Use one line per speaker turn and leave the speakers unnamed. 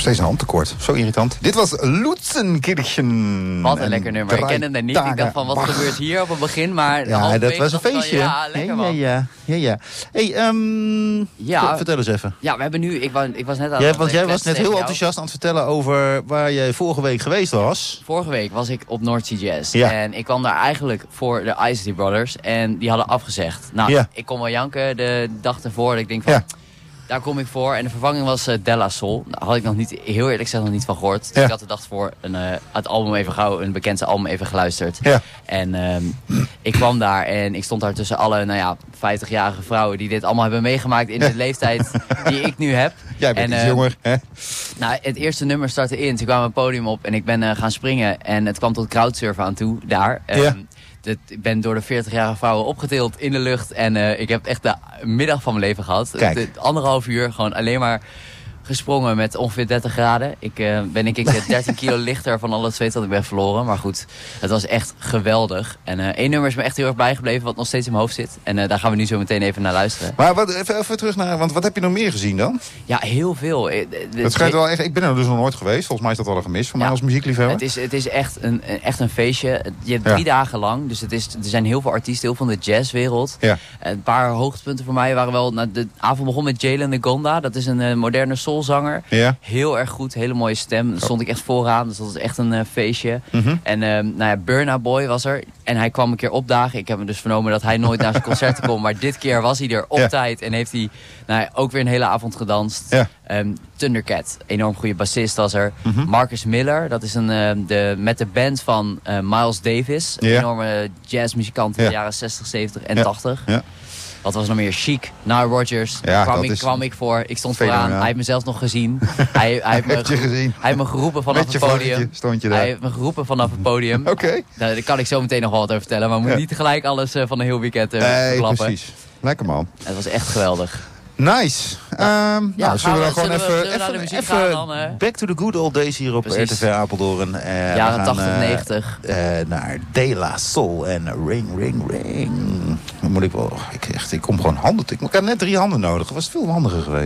steeds een handtekort. Zo irritant. Dit was Lutzenkirchen.
Wat een lekker nummer. Ik ken hem net niet. Ik dacht van, wat gebeurt hier op het begin? Maar
ja, dat was een feestje.
Ja, lekker man.
Ja. Hey, vertel eens even.
Ja, we hebben nu... Ik was net aan
jij was net heel enthousiast aan het vertellen over waar je vorige week geweest was.
Vorige week was ik op North Sea Jazz.
Ja.
En ik kwam daar eigenlijk voor de Isley Brothers. En die hadden afgezegd. Nou, ik kon wel janken de dag ervoor. Dat ik denk van... Daar kom ik voor. En de vervanging was Della Sol. Daar had ik nog niet, heel eerlijk gezegd, nog niet van gehoord. Dus ik had de dag voor het album even gauw, een bekendste album even geluisterd. Ja. En ik kwam daar en ik stond daar tussen alle 50-jarige vrouwen die dit allemaal hebben meegemaakt in de leeftijd die ik nu heb.
Jij bent iets jonger, hè?
Nou, het eerste nummer startte in. Ze kwamen het podium op en ik ben gaan springen. En het kwam tot crowdsurfen aan toe, daar. Ik ben door de 40-jarige vrouwen opgetild in de lucht. En ik heb echt de middag van mijn leven gehad. 1,5 uur gewoon alleen maar gesprongen met ongeveer 30 graden. Ik ben denk ik 13 kilo lichter van al het zweet dat ik ben verloren. Maar goed, het was echt geweldig. En één nummer is me echt heel erg bijgebleven wat nog steeds in mijn hoofd zit. En daar gaan we nu zo meteen even naar luisteren.
Maar even terug naar, want wat heb je nog meer gezien dan?
Ja, heel veel.
Het schijnt wel echt, ik ben er dus nog nooit geweest. Volgens mij is dat wel een gemis voor mij als muziekliefhebber.
Het is echt een feestje. Je hebt 3 dagen lang. Dus er zijn heel veel artiesten, heel veel van de jazzwereld. Ja. Een paar hoogtepunten voor mij waren wel... de avond begon met Jalen Ngonda. Dat is een moderne soulzanger. Ja. Heel erg goed, hele mooie stem. Daar stond ik echt vooraan, dus dat was echt een feestje. En Burna Boy was er. En hij kwam een keer opdagen. Ik heb hem dus vernomen dat hij nooit naar zijn concerten komt. Maar dit keer was hij er op tijd. En heeft hij ook weer een hele avond gedanst. Ja. Thundercat, enorm goede bassist was er. Marcus Miller, dat is met de band van Miles Davis. Een enorme jazzmuzikant in de jaren 60, 70 en 80. Ja. Wat was nog meer? Chic, Nile Rodgers. Kwam ik voor. Ik stond vooraan. Hij heeft mezelf nog gezien. Hij heeft me geroepen vanaf het podium. Hij heeft me geroepen vanaf het podium. Oké. Daar kan ik zo meteen nog wel wat over vertellen. Maar we moeten niet tegelijk alles van een heel weekend verklappen.
Precies. Lekker man.
Het was echt geweldig.
Nice. Zullen we dan gewoon even back to the good old days hier op RTV Apeldoorn.
Jaren 80, 90.
Naar De La Soul en Ring, Ring, Ring. Dan moet ik wel... Ik kom gewoon handen... Ik had net 3 handen nodig. Dat was veel handiger geweest.